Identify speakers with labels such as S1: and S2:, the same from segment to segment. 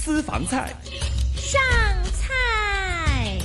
S1: 私房菜
S2: 上菜。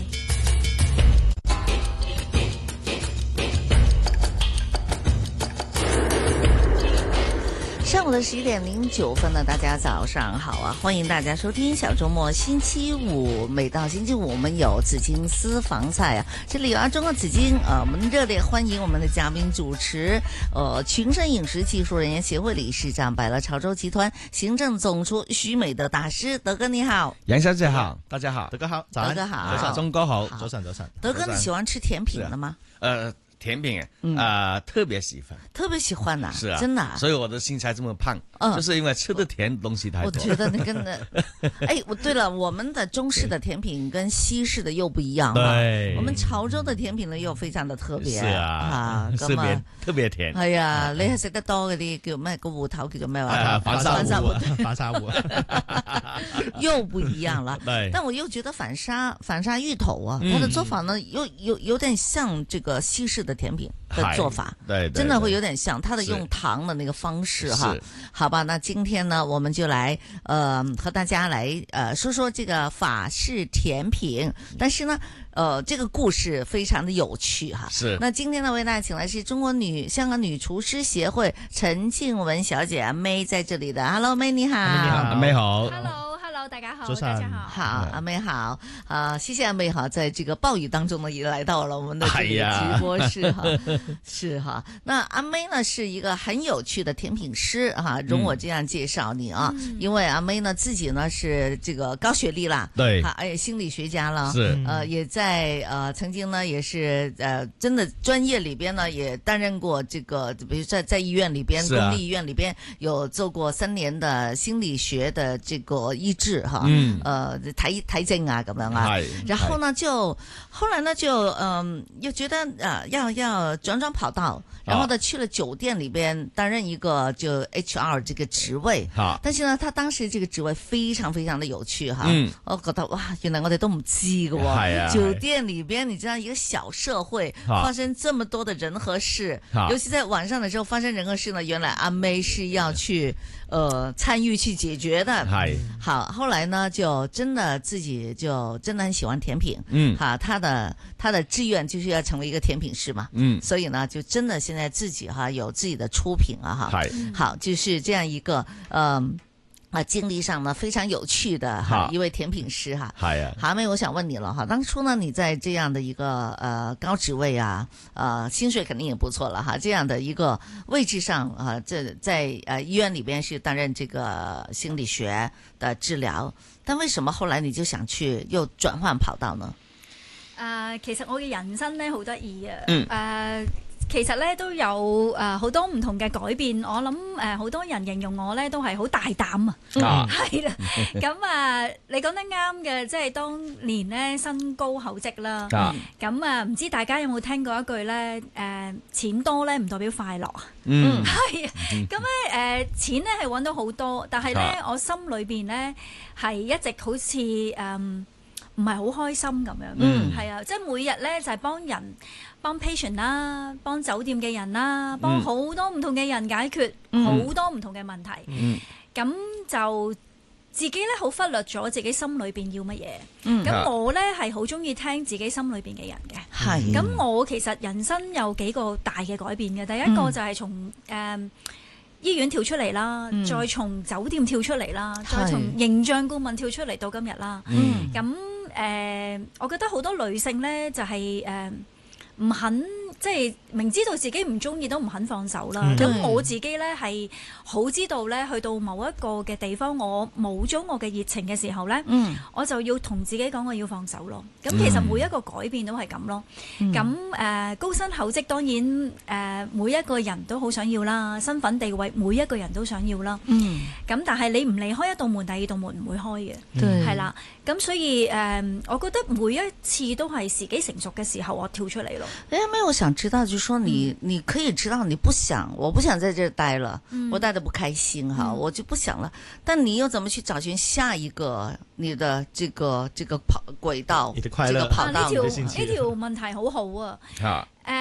S2: 上午的11:09呢，大家早上好啊！欢迎大家收听小周末星期五，每到星期五我们有紫金私房菜啊，这里有阿中和紫金我们热烈欢迎我们的嘉宾主持，群生饮食技术人员协会理事长、百乐潮州集团行政总厨徐美德大师，德哥你好。
S3: 杨小姐好，大家好，德哥好，
S2: 德哥好，
S3: 早上，钟哥好，
S2: 早
S3: 晨。
S2: 德哥，你喜欢吃甜品的吗？
S3: 甜品特别喜欢，
S2: 特别喜欢呐，
S3: 是啊，
S2: 真的啊，
S3: 所以我的身材这么胖，就是因为吃的甜东西太多。
S2: 我觉得那个对了，我们的中式的甜品跟西式的又不一样，
S3: 对，
S2: 我们潮州的甜品呢又非常的特別，
S3: 是啊，特別甜。
S2: 係啊，你係食得多嗰啲叫咩？個芋頭叫做咩話？
S3: 反沙芋，
S2: 又不一樣了。但我又覺得反沙芋頭啊，它的做法呢又有點像這個西式的甜品的做法，
S3: 對，
S2: 真的會有點像它的用糖的那個方式哈。好吧，那今天呢，我們就來和大家來說說這個法式甜品，但是呢，這個故事非常的有趣哈。
S3: 是。那
S2: 今天呢，為大家請來是香港女廚師協會陳靜雯小姐阿 May 在這裡的 ，Hello May 你好，
S3: 阿 May 好
S4: ，Hello，大家好，
S3: 早上
S4: 大家好，
S2: 好，阿 May 好，謝謝阿 May 哈，在這個暴雨當中呢，也來到了我們的這個直播室哈，是哈。那阿 May 呢是一個很有趣的甜品師哈，容我這樣介紹你啊，因為阿 May 呢自己呢是這個高學歷啦，
S3: 對，
S2: 心理學家啦，
S3: 是，
S2: 也在曾經呢也是真的專業裡邊呢也擔任過這個，比如在醫院裡邊，公立醫院裡邊有做過3年的心理學的這個醫治哈，睇症啊咁樣啊，然後呢後來呢又覺得要轉跑道，然後呢去了酒店裡邊擔任一個就 HR 這個職位，但是呢他當時這個職位非常非常的有趣哈，我覺得哇，原來我哋都唔知㗎喎，酒店裡邊你知道一個小社會發生這麼多的人和事，尤其在晚上的時候發生人和事呢，原來阿 May 是要去參與去解決的，好，後來呢就真的自己就真的很喜歡甜品，他的志願就是要成為一個甜品師嘛，所以呢就真的現在自己有自己的出品啊好，就是這樣一個經歷上呢非常有趣的一位甜品師哈。係啊，好，妹，我想問你了哈，當初呢你在這樣的一個高職位啊，薪水肯定也不錯了哈，這樣的一個位置上在醫院裏邊是擔任這個心理學的治療，但為什麼後來你就想去又轉換跑道呢？
S4: 其實我嘅人生咧好得意啊，其實咧都有好多唔同嘅改變，我諗好多人形容我咧都係好大膽啊，係啦，咁你講得啱嘅，即係當年咧身高厚職啦，咁唔知大家有冇聽過一句咧錢多咧唔代表快樂啊，係啊，咁咧錢咧係揾到好多，但係咧我心裏邊咧係一直好似唔係好開心咁樣，係啊，即係每日咧就係幫 patient 啦，幫酒店嘅人啦，幫好多唔同嘅人解決好多唔同嘅問題，咁就自己咧好忽略咗自己心裏邊要乜嘢，咁我咧係好中意聽自己心裏邊嘅人嘅，咁我其實人生有幾個大嘅改變嘅，第一個就係從醫院跳出嚟啦，再從酒店跳出嚟啦，再從形象顧問跳出嚟到今日啦，咁我覺得好多女性咧就係唔肯，即係明知道自己唔中意都唔肯放手啦。咁我自己咧係好知道咧，去到某一個嘅地方，我冇咗我嘅熱情嘅時候咧，我就要同自己講我要放手咯。咁其實每一個改變都係咁咯。咁高薪厚職當然每一個人都好想要啦，身份地位每一個人都想要啦。咁但係你唔離開一道門，第二道門唔會開嘅，係啦。咁所以我覺得每一次都係時機成熟嘅時候，我跳出嚟咯。
S2: 因為我想知道，就是說你可以知道你不想，我不想在這待了，我待得不開心哈，我就不想了。但你又怎麼去找尋下一個你的這個軌道，這個跑道？
S4: 呢條問題好好啊。